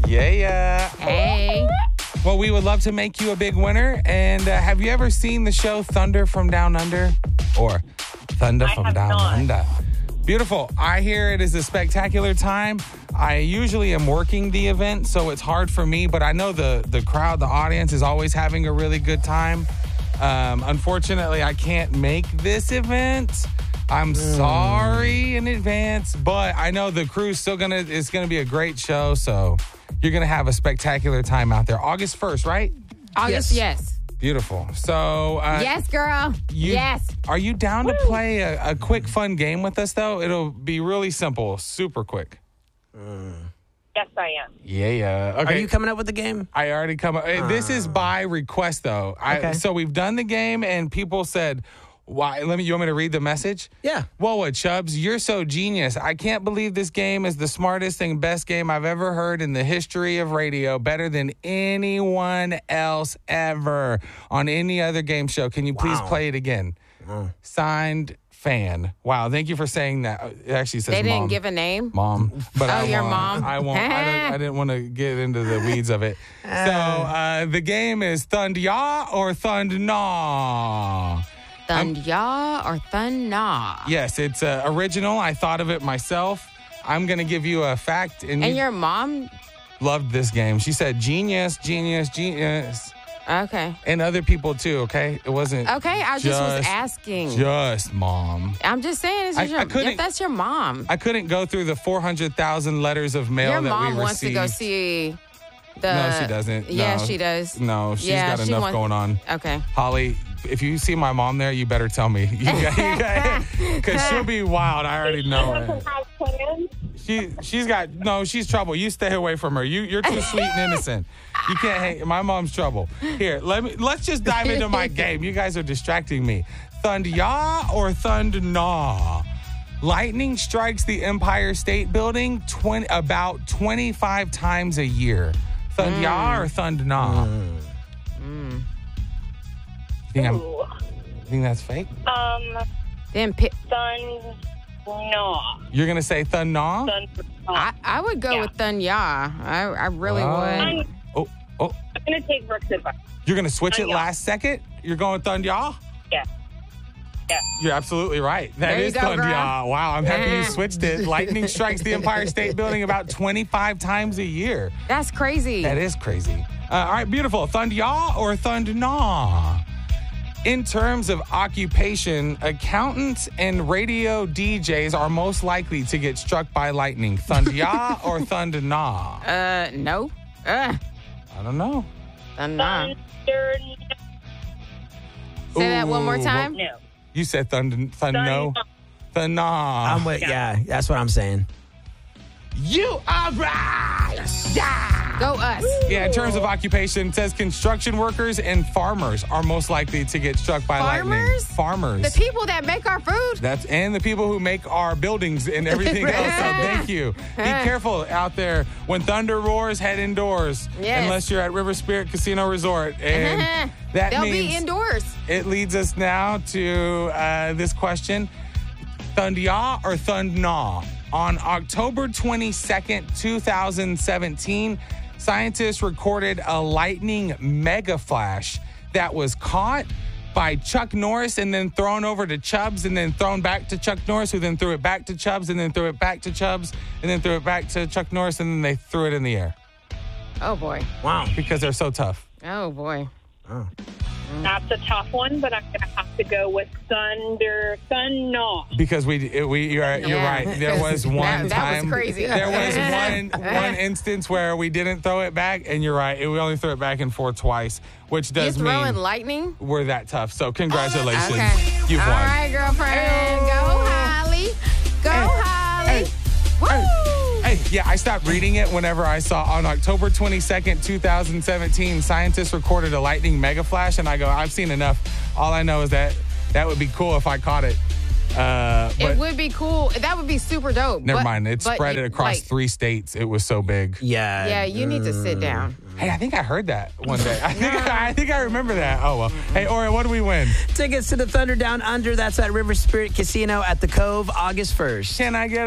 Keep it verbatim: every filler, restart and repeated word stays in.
Yeah, yeah. Hey. Well, we would love to make you a big winner. And uh, have you ever seen the show Thunder from Down Under? Or Thunder I from have Down not. Under? Beautiful. I hear it is a spectacular time. I usually am working the event, so it's hard for me, but I know the, the crowd, the audience is always having a really good time. Um, unfortunately, I can't make this event. I'm sorry in advance, but I know the crew's still gonna, it's gonna be a great show, so you're gonna have a spectacular time out there. August first, right? August, yes. Beautiful. So, uh, Yes, girl. you- yes. Are you down to play a, a quick, fun game with us, though? It'll be really simple, super quick. Yes, I am. Yeah, yeah. Are Okay. you coming up with the game? I already come up. uh, This is by request, though. I, Okay. So we've done the game, and people said, "Why?" Let me. You want me to read the message? Yeah. Whoa, what, Chubbs? You're so genius. I can't believe this game is the smartest and best game I've ever heard in the history of radio. Better than anyone else ever on any other game show. Can you please Wow. play it again? Signed, fan. Wow. Thank you for saying that. It actually says They didn't mom. give a name. Mom, but Oh, I your won't, mom. I won't. I, don't, I didn't want to get into the weeds of it. So uh, the game is Thund Ya or Thund Nah. Thund Ya or Thund Nah. Yes, it's uh, original. I thought of it myself. I'm gonna give you a fact, and, And you your mom? loved this game. She said, "Genius, genius, genius," Okay. and other people too. Okay, it wasn't. Okay, I just, was Just- asking. Just mom. I'm just saying, it's I- your, I couldn't- if that's your mom. I couldn't go through the four hundred thousand letters of mail Your that mom we wants to received. go see the. No, she doesn't. Yeah, No. she does. No, she's Yeah, got she enough wants- going on. Okay. Holly, if you see my mom there, you better tell me. Because she'll be wild. I already know her. Doesn't have plans. She, she's got, no, she's trouble. You stay away from her. You, you're too sweet and innocent. You can't hang, my mom's trouble. Here, let me, let's just dive into my game. You guys are distracting me. Thund Ya or Thund Nah? Lightning strikes the Empire State Building twenty, about twenty-five times a year. Thund Ya or Thund Nah? You think, I'm, Ooh. you think that's fake? Um, Then pick. Thund No. You're going to say Thund Nah? Thund No. I, I would go Yeah. with Thund Ya. I, I really Wow. would. I'm, Oh, oh, I'm going to take Brooke's advice. you're going to switch it Thund Ya. last second? You're going Thund Ya? Yeah. Yeah. You're absolutely right. That There you is go, Thund girl. Ya. Wow, I'm happy you Yeah. switched it. Lightning strikes the Empire State Building about twenty-five times a year. That's crazy. That is crazy. Uh, all right, beautiful. Thund Ya or Thund Nah? In terms of occupation, accountants and radio D Js are most likely to get struck by lightning. Thund Ya or Thund Nah? Uh, no. Uh, I don't know. Thund Nah. Thunder Say that one more Ooh, time. No. You said Thund, thund No? Thund Thund Nah. I'm with, yeah, that's what I'm saying. You are right. Yeah. Go us. Yeah, in terms of occupation, it says construction workers and farmers are most likely to get struck by lightning. Farmers? Farmers. The people that make our food. That's and the people who make our buildings and everything else. So thank you. Be careful out there when thunder roars. Head indoors, Yes. unless you're at River Spirit Casino Resort, and that They'll means be indoors. it leads us now to uh, this question: Thund Ya or Thund Nah? On October twenty-second, twenty seventeen, scientists recorded a lightning mega flash that was caught by Chuck Norris and then thrown over to Chubbs and then thrown back to Chuck Norris, who then threw it back to Chubbs and then threw it back to Chubbs and then threw it back to Chuck Norris and then they threw it in the air Oh, boy. Wow. because they're so tough. Oh, boy. That's a tough one, but I'm going to have to go with Thunder Thund No. Because we, it- we, you're, you're Yeah. right. There was one That- that was time. crazy. There was one one instance where we didn't throw it back, and you're right. We only threw it back and forth twice, which You does throwing mean lightning? we're that tough. So congratulations, Okay. you've All won. right, girlfriend. Go, Holly. Go, Holly. hey, Woo! Hey, yeah, I stopped reading it whenever I saw on October twenty-second, twenty seventeen, scientists recorded a lightning mega flash, and I go, I've seen enough. All I know is that that would be cool if I caught it. Uh, but It would be cool. That would be super dope. never but- mind. It but spread you- it across like, three states. It was so big. Yeah. Yeah, you need to sit down. Hey, I think I heard that one day. I think I, think I remember that. Oh well. Hey, Ori, what do we win? Tickets to the Thunder Down Under. That's at River Spirit Casino at the Cove, August first. Can I get